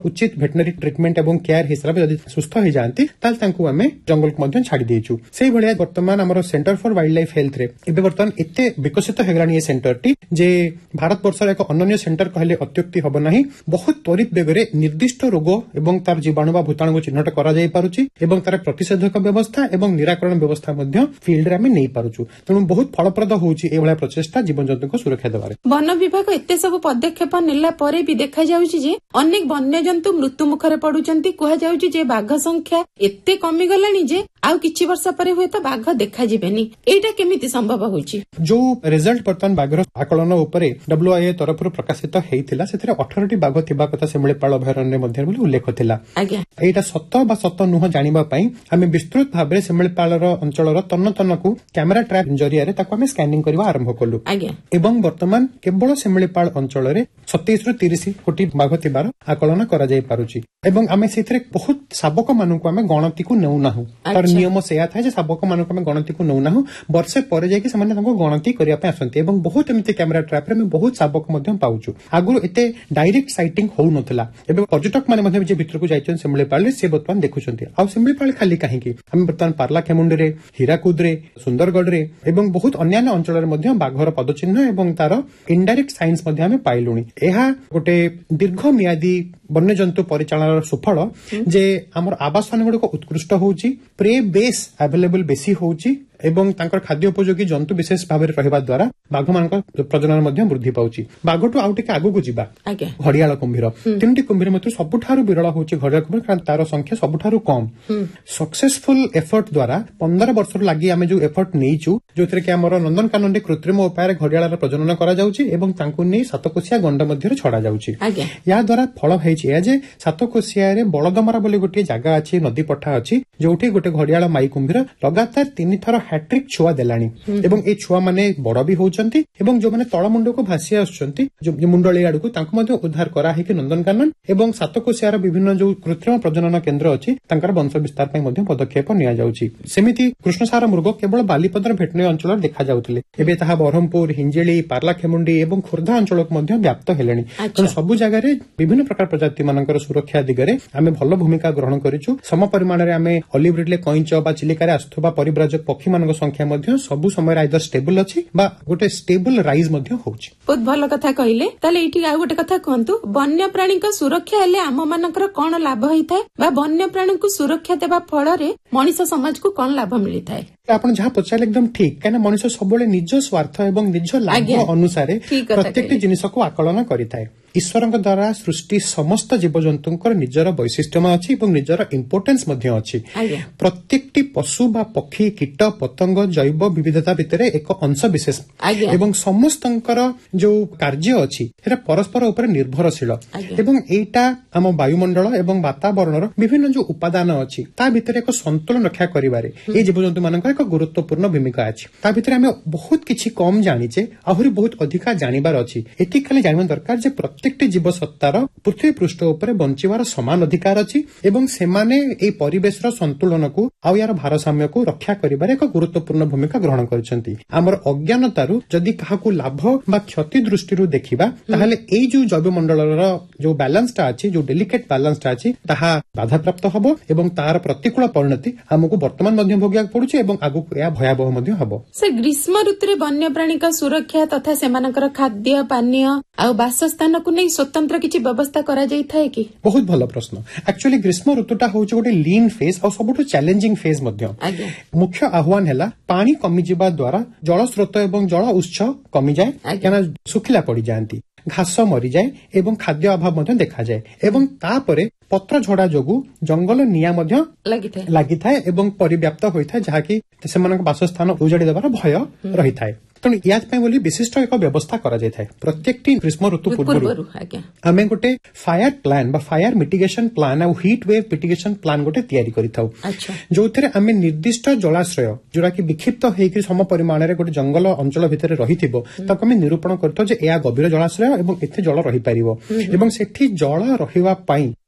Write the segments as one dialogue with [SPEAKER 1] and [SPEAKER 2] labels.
[SPEAKER 1] उचित veterinary treatment एवं care हिसाब से सुस्थ हो जाती आम जंगल को छाड़ी देचु से भाया बर्तमान आम centre for wild life health रे एबे बर्तमान एते विकसित हो गलानी ये सेंटर टी जे भारत वर्षर एक अनन्य सेंटर कहले अत्युक्ति हब नाही। बहुत त्वरित बेगरे निर्दिष्ट रोग एवं तार जीवाणु बा भूताणु को चिन्हट करा जाई पारुची एवं तार प्रतिषेधक व्यवस्था एवं निराकरण व्यवस्था मध्य फील्ड रे आमे नै पारुछु। तेणु बहुत फलप्रद होउची ए भला प्रचेष्टा जीवन जंतु को सुरक्षा देबारे।
[SPEAKER 2] वन विभाग एते सब पदक्षेप नेला परे भी देखा जाउची जे अनेक वन्य जंतु मृत्यु मुखरे पडुचंती। कुहा जाउची जे बाघ संख्या एते कमी गलानी जे आउ किछि वर्ष परे हुए तो बाघ देखा जिबेनी। एटा केमिति संभव होउची?
[SPEAKER 1] जो रिजल्ट बर्तमान बाघर आकलन उपरे WIA तरफ प्रकाशित हेइतिला सेथिरे 18टी बाघ थिबा कथा शिमिलीपाल अभयारण्य मध्ये बोली उल्लेख थिला। एटा सत्य बा सत्य नुह जानिबा पई आमे विस्तृत भाबरे शिमिलीपालर अंचलर तन्न तन्न को कैमरा ट्रैप जरिया रे ताको आमे स्कैनिंग करबा आरंभ कलु एवं वर्तमान केवल शिमिलीपाल अंचल रे 27 रु 30 कोटी बाघ थिबार आकलन करा जाय पारुची एवं आमे सेथिरे बहुत शाबक मानकु आमे गणति को नेउ नाहु। तार नियम सेया थाय जे शाबक मानकु आमे गणति को नेउ नाहु। वर्षे परे जाय कि समान ताको गणति करिया पे आसंती एवं बहुत एमिति कैमरा ट्रैप रे बहुत शाबक मध्यम पाउछु। आगुरु एते डायरेक्ट साइटिंग होउ नथला एबे पर्यटक माने मध्ये जे भितर को जायछन शिमिलीपाल रे से बर्तमान देखुछंती। आ शिमिलीपाल खाली काहे कि हम बर्तमान पार्ला खेमुंडी रे हीराकुद रे सुंदरगढ़ रे एवं बहुत अन्य अंचल रे मध्ये बाघर पदचिन्ह एवं तार इनडायरेक्ट साइंस मध्ये हम पाइलुनी। एहा गोटे दीर्घ मियादी वन्य जंतु परिचालन सुफल जे हमर आवासन गुड को उत्कृष्ट होउची प्रे बेस अवेलेबल बेसी होउची एवं तांकर खाद्य उपयोगी जंतु विशेष भाव रहिबा द्वारा बाघ मानक प्रजनन मध्ये वृद्धि पाउची। बाघटू आउ टिके आगु को जिबा घड़ियाल कुंभीर तीनटी कुंभीर मध्ये सबुठारु विरल होउची घड़ियाल कुंभीर कारण तार संख्या सबुठारु कम। सक्सेसफुल एफर्ट द्वारा 15 वर्ष लागि आमे जो एफर्ट नेइचु जोथरे कि हमर नंदनकानन रे कृत्रिम उपाय घड़ियाल प्रजनन करा जाउची एवं तांकु नै सातकोशिया गंड मध्ये छडा जाउची। या द्वारा फल हेछि जे सातकोशिया रे बळदमरा बोली गोटे जगह अछि नदी पठा अछि जोठी गोटे घड़ियाल माई कुंभीर लगातार 3 थर हैट्रिक छुआ देलानी एवं ए छुआ माने बड़ भी होउचंती एवं जो माने तळ मुंड को भासी आछंती जो मुंडली आडू तांको मध्ये उद्धार करा हे कि नंदनकानन एवं सातकोशियार विभिन्न जो कृत्रिम प्रजनन केंद्र अछि तांकर वंश विस्तार पई मध्ये पदक्षेप निया जाउची। सेमिति कृष्णसार मृग केवल बालीपदर भेटने अंचल देखा जाउतले एबे ताहा बरहमपुर हिंजेली पार्ला खेमुंडी एवं खुर्धा अंचल मध्ये व्याप्त हेलेनी। तो सब जगह रे विभिन्न प्रकार प्रजाति मानकर सुरक्षा दिगरे आमे भलो भूमिका ग्रहण करिछु। सम परिमाण रे आमे ऑलिव रिडले कइंच बा चिलिका रे आस्थुबा परिव्राजक पक्षी मानक संख्या मध्ये सबु समय आइदर स्टेबल अछि बा गोटे स्टेबल राइज मध्ये होउछि।
[SPEAKER 2] बहुत भलो कथा कहिले। ताले इठी आ गोटे कथा कहंतु वन्य प्राणी को सुरक्षा हेले आम मानकर कोन लाभ होइथाय बा वन्य प्राणी को सुरक्षा देबा फल रे मनुष्य समाज को कोन लाभ मिलिथाय?
[SPEAKER 1] आपण जहाँ पचारे एकदम ठीक काना मनुष्य सबले निज स्वार्थ एवं निज लाभ अनुसार प्रत्येक जिनिस को आकलन करिथाय। ईश्वरଙ୍କ द्वारा सृष्टि समस्त जीवजंतुଙ୍କର ନିଜର ବୈଶିଷ୍ଟ୍ୟମ ଅଛି ଏବଂ ନିଜର ଇମ୍ପୋର୍ଟାନ୍ସ ମଧ୍ୟ ଅଛି। ପ୍ରତ୍ୟେକଟି ପଶୁ ବା ପକ୍ଷୀ କୀଟ ପତଙ୍ଗ ଜୈବ ବିବିଧତା ଭିତରେ ଏକ ଅଂଶ ବିଶେଷ ଏବଂ ସମସ୍ତଙ୍କର ଯୋଉ କାର୍ଯ୍ୟ ଅଛି ସେଟା ପରସ୍ପର ଉପରେ ନିର୍ଭରଶୀଳ ଏବଂ ଏଇଟା ଆମ ବାୟୁମଣ୍ଡଳ ଏବଂ ବାତାବରଣର ବିଭିନ୍ନ ଯୋଉ ଉପାଦାନ ଅଛି ତା ଭିତରେ ଏକ ସନ୍ତୁଳନ ରକ୍ଷା କରିବାରେ এই জীবজন্তু ମାନଙ୍କର ଏକ ଗୁରୁତ୍ୱପୂର୍ଣ୍ଣ ଭୂମିକା ଅଛି। ତା ଭିତରେ ଆମେ ବହୁତ କିଛି କମ ଜାଣିଛେ ଆହୁରି ବହୁତ ଅଧିକା ଜାଣିବାର ଅଛି। ଏତିକି ଖାଲି ଜାଣିବା ଦରକାର ଯେ प्रत्येकटी जीव सत्तार पृथ्वी पृष्ठ उपरे बंचिवार समान अधिकार अछि एवं सेमाने ए परिवेशर संतुलन को आ यार भारसाम्य को रक्षा करिबार एक गुरुत्वपूर्ण भूमिका ग्रहण करछंती। हमर अज्ञानतारु जदि काहाकू लाभ बा क्षति दृष्टिरु देखिबा ताहाले ए जो जैव मंडलर जो बैलेंसटा अछि जो डेलिकेट बैलेंसटा अछि ताहा बाधा प्राप्त हबो एवं तार प्रतिकूल परिणति हमकु वर्तमान मध्य भोगिया पडुछि एवं आगु या भयावह मध्य हबो।
[SPEAKER 2] से ग्रीष्म ऋतुरे वन्य प्राणी का सुरक्षा तथा सेमानकर खाद्य पानीय आ बासस्थान को नहीं स्वतंत्र किछि व्यवस्था करा जाई थाए कि?
[SPEAKER 1] बहुत भलो प्रश्न। एक्चुअली ग्रीष्म ऋतुटा होउछ गोटे लीन फेज और सबुठ चैलेंजिंग फेज मध्य। मुख्य आह्वान हैला पानी कमी जिबा द्वारा जल स्रोत एवं जल उत्स कमी जाए केना सुखिला पड़ी जांती घास मरी जाए एवं खाद्य अभाव मध्य देखा जाए एवं तापरे पत्र झड़ा जोगु जंगल निया मध्य लागि थाए एवं परिव्याप्त होइथाय जहाकी सेमानक बासस्थान उजाड़ी देबार भय रही थाए। तेणु या बोली विशिष्ट एक व्यवस्था करा जाय थाए। प्रत्येकटी ग्रीष्म ऋतु पूर्व आमे गोटे फायर प्लान बा फायर मिटिगेशन प्लान और हीट वेव मिटिगेशन प्लान गोटे तयारी करिथाउ जोथरे आमे निर्दिष्ट जलाश्रय जोरा कि विक्षिप्त हेकि सम परिमाण रे गोटे जंगल अंचल भितर रहिथिबो ताको आमे निरूपण करथौ जे एया गभीर जलाश्रय एवं एथे जल रही परिबो एवं सेठी जल रहिबा पई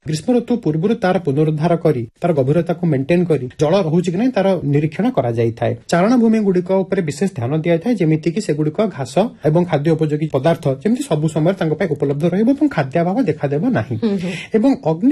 [SPEAKER 1] ଗ୍ରୀଷ୍ମ ଋତୁ ପୂର୍ବରୁ ତାର ପୁନରୁଦ୍ଧାର କରି ତାର ଗଭୀରତାକୁ ମେଣ୍ଟେନ କରି ଜଳ ରହୁଛି କି ନାହିଁ ତାର ନିରୀକ୍ଷଣ କରାଯାଇଥାଏ। ଚାରଣ ଭୂମି ଗୁଡିକ ଉପରେ ବିଶେଷ ଧ୍ୟାନ ଦିଆଯାଇଥାଏ, ଯେମିତିକି ସେଗୁଡିକ ଘାସ ଏବଂ ଖାଦ୍ୟ ଉପଯୋଗୀ ପଦାର୍ଥ ଯେମିତି ସବୁ ସମୟରେ ତାଙ୍କ ପାଇଁ ଉପଲବ୍ଧ ରହିବ ଏବଂ ଖାଦ୍ୟାଭାବ ଦେଖାଦେବ ନାହିଁ। ଏବଂ ଅଗ୍ନି